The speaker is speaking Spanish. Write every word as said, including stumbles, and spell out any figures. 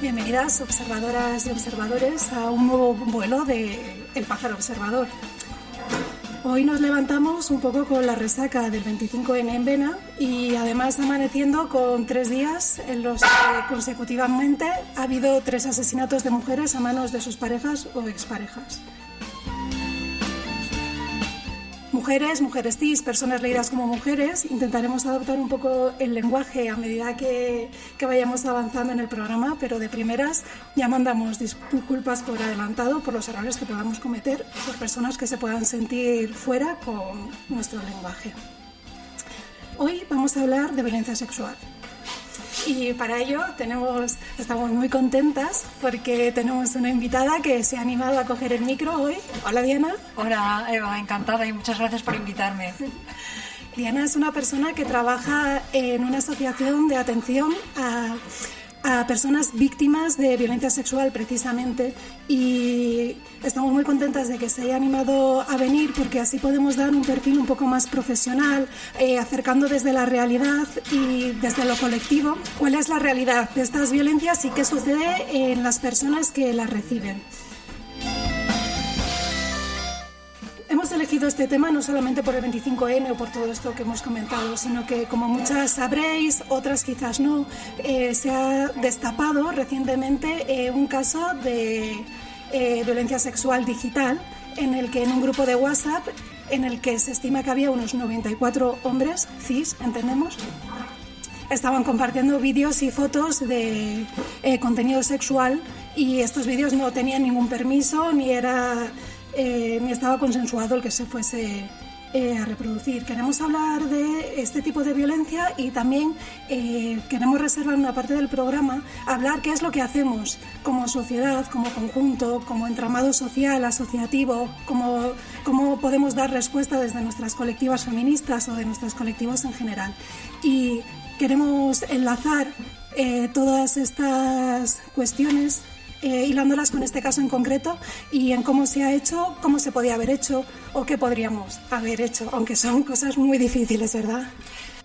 Bienvenidas, observadoras y observadores, a un nuevo vuelo de El Pájaro Observador. Hoy nos levantamos un poco con la resaca del veinticinco ene en vena y además amaneciendo con tres días en los que consecutivamente ha habido tres asesinatos de mujeres a manos de sus parejas o exparejas. Mujeres, mujeres cis, personas leídas como mujeres, intentaremos adoptar un poco el lenguaje a medida que, que vayamos avanzando en el programa, pero de primeras ya mandamos disculpas por adelantado por los errores que podamos cometer por personas que se puedan sentir fuera con nuestro lenguaje. Hoy vamos a hablar de violencia sexual. Y para ello tenemos, estamos muy contentas porque tenemos una invitada que se ha animado a coger el micro hoy. Hola, Diana. Hola, Eva, encantada y muchas gracias por invitarme. Diana es una persona que trabaja en una asociación de atención a, a personas víctimas de violencia sexual precisamente, y estamos muy contentas de que se haya animado a venir porque así podemos dar un perfil un poco más profesional, eh, acercando desde la realidad y desde lo colectivo cuál es la realidad de estas violencias y qué sucede en las personas que las reciben. Hemos elegido este tema no solamente por el veinticinco ene o por todo esto que hemos comentado, sino que, como muchas sabréis, otras quizás no, eh, se ha destapado recientemente eh, un caso de eh, violencia sexual digital en el que en un grupo de WhatsApp en el que se estima que había unos noventa y cuatro hombres cis, entendemos, estaban compartiendo vídeos y fotos de eh, contenido sexual, y estos vídeos no tenían ningún permiso ni era... Eh, ni estaba consensuado el que se fuese eh, a reproducir. Queremos hablar de este tipo de violencia y también eh, queremos reservar una parte del programa a hablar qué es lo que hacemos como sociedad, como conjunto, como entramado social, asociativo, cómo, cómo podemos dar respuesta desde nuestras colectivas feministas o de nuestros colectivos en general. Y queremos enlazar eh, todas estas cuestiones Eh, hilándolas con este caso en concreto y en cómo se ha hecho, cómo se podía haber hecho o qué podríamos haber hecho, aunque son cosas muy difíciles, ¿verdad?